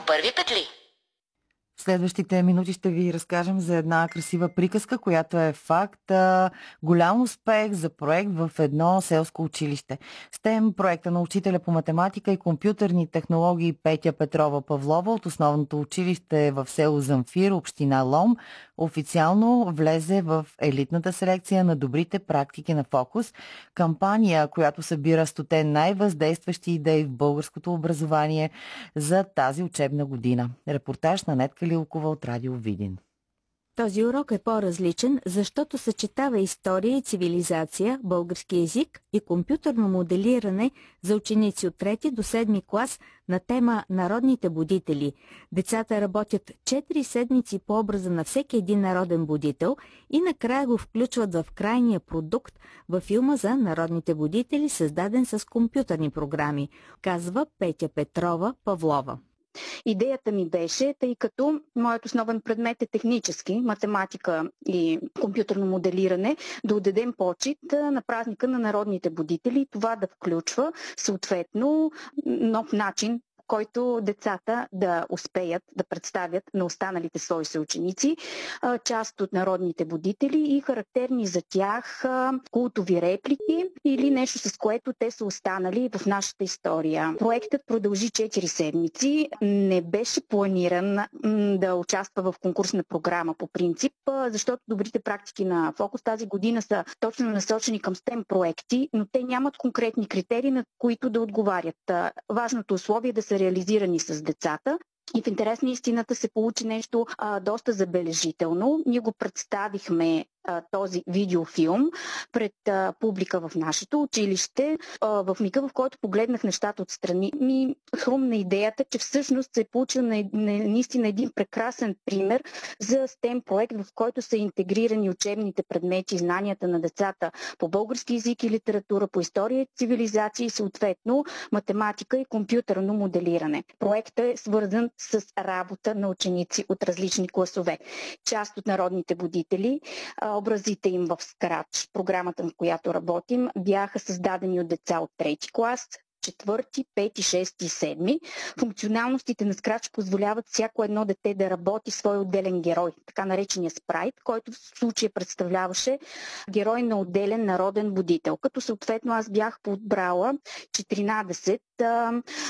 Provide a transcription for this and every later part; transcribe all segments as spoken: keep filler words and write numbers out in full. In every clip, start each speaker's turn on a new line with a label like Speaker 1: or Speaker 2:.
Speaker 1: първи петли.
Speaker 2: В следващите минути ще ви разкажем за една красива приказка, която е факт. Голям успех за проект в едно селско училище. STEM проекта на учителя по математика и компютърни технологии Петя Петрова Павлова от основното училище в село Замфир, община Лом, официално влезе в елитната селекция на добрите практики на Фокус. Кампания, която събира стоте най-въздействащи идеи в българското образование за тази учебна година. Репортаж на Нетка Лилкова от Радио Видин.
Speaker 3: Този урок е по-различен, защото съчетава история и цивилизация, български език и компютърно моделиране за ученици от трети до седми клас на тема «Народните будители». Децата работят четири седмици по образа на всеки един народен будител и накрая го включват в крайния продукт във филма за народните будители, създаден с компютърни програми, казва Петя Петрова Павлова.
Speaker 4: Идеята ми беше, тъй като моят основен предмет е технически, математика и компютърно моделиране, да отдадем почит на празника на народните будители и това да включва съответно нов начин, който децата да успеят да представят на останалите свои съученици част от народните будители и характерни за тях култови реплики или нещо, с което те са останали в нашата история. Проектът продължи четири седмици. Не беше планиран да участва в конкурсна програма по принцип, защото добрите практики на Фокус тази година са точно насочени към STEM проекти, но те нямат конкретни критерии, на които да отговарят. Важното условие е да са реализирани с децата. И в интерес на истината се получи нещо а, доста забележително. Ние го представихме а, този видеофилм пред а, публика в нашето училище. А, в мига, в който погледнах нещата отстрани, ми хрумна идеята, че всъщност се е получил на, на, наистина един прекрасен пример за STEM проект, в който са интегрирани учебните предмети и знанията на децата по български език и литература, по история и цивилизация и съответно математика и компютърно моделиране. Проектът е свързан с работа на ученици от различни класове. Част от народните будители, образите им в Scratch, програмата, на която работим, бяха създадени от деца от трети клас, четвърти, пети, шести и седми. Функционалностите на Scratch позволяват всяко едно дете да работи свой отделен герой, така наречения спрайт, който в случая представляваше герой на отделен народен будител. Като съответно аз бях подбрала четиринадесет а,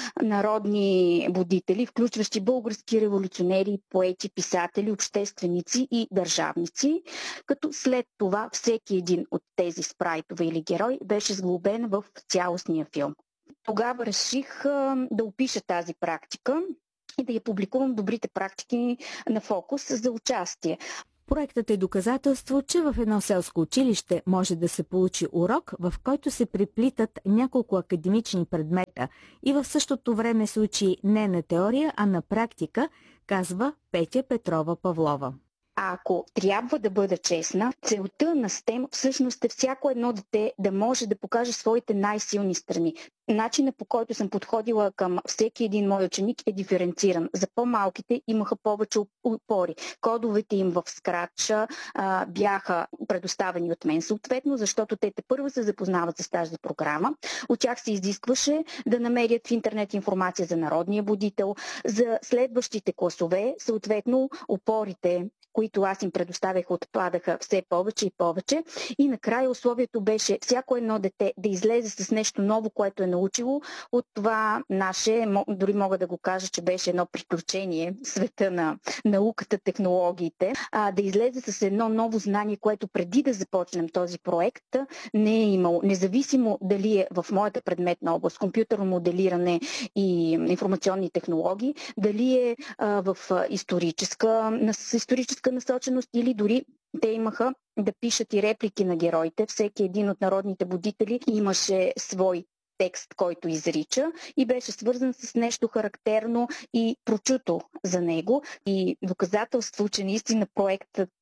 Speaker 4: народни будители, включващи български революционери, поети, писатели, общественици и държавници, като след това всеки един от тези спрайтове или герой беше сглобен в цялостния филм. Тогава реших а, да опиша тази практика и да я публикувам добрите практики на Фокус за участие.
Speaker 3: Проектът е доказателство, че в едно селско училище може да се получи урок, в който се преплитат няколко академични предмета и в същото време се учи не на теория, а на практика, казва Петя Петрова Павлова.
Speaker 4: А ако трябва да бъда честна, целта на STEM всъщност е всяко едно дете да може да покаже своите най-силни страни. Начинът, по който съм подходила към всеки един мой ученик е диференциран. За по-малките имаха повече опори. Кодовете им в Scratch а, бяха предоставени от мен съответно, защото те първо се запознават с тази програма. От тях се изискваше да намерят в интернет информация за народния будител, за следващите класове, съответно опорите, които аз им предоставях, отпадаха все повече и повече. И накрая условието беше всяко едно дете да излезе с нещо ново, което е научило от това наше, дори мога да го кажа, че беше едно приключение в света на науката, технологиите, а, да излезе с едно ново знание, което преди да започнем този проект не е имало. Независимо дали е в моята предметна област, компютърно моделиране и информационни технологии, дали е а, в историческа, с историческа насоченост или дори те имаха да пишат и реплики на героите. Всеки един от народните будители имаше свой текст, който изрича и беше свързан с нещо характерно и прочуто за него. И доказателство, че наистина проектът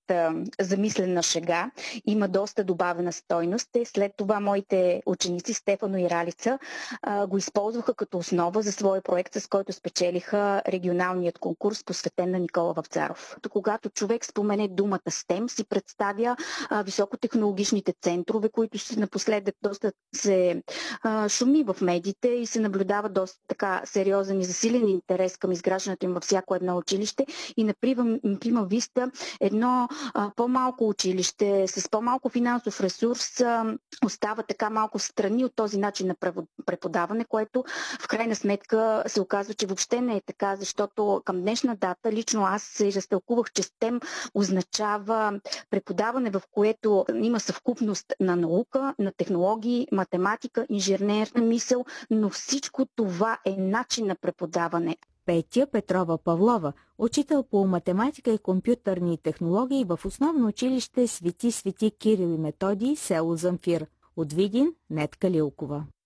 Speaker 4: а, замислена шега, има доста добавена стойност. След това моите ученици Стефано и Ралица а, го използваха като основа за своя проект, с който спечелиха регионалният конкурс, посветен на Никола Вапцаров. Когато човек спомене думата STEM, си представя а, високотехнологичните центрове, които си напоследък доста се а, шуми в медиите и се наблюдава доста така сериозен и засилен интерес към изграждането им във всяко едно училище. И на Прима Виста едно а, по-малко училище с по-малко финансов ресурс а, остава така малко встрани от този начин на преподаване, което в крайна сметка се оказва, че въобще не е така, защото към днешна дата лично аз се разтълкувах, че STEM означава преподаване, в което има съвкупност на наука, на технологии, математика, инженерна мисъл, но всичко това е начин на преподаване.
Speaker 3: Петя Петрова Павлова, учител по математика и компютърни технологии в основно училище Свети Свети Кирил и Методий, село Замфир. От Видин, Нетка Лилкова.